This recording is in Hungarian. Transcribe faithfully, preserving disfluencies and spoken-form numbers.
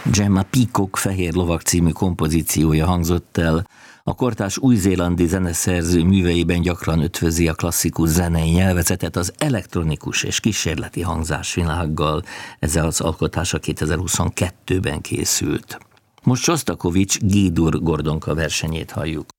Gemma Peacock Fehér lovag című kompozíciója hangzott el. A kortárs új-zélandi zeneszerző műveiben gyakran ötvözi a klasszikus zenei nyelvezetet az elektronikus és kísérleti hangzásvilággal. Ez az alkotása kétezer-huszonkettőben készült. Most Sostakovich G-dur Gordonka versenyét halljuk.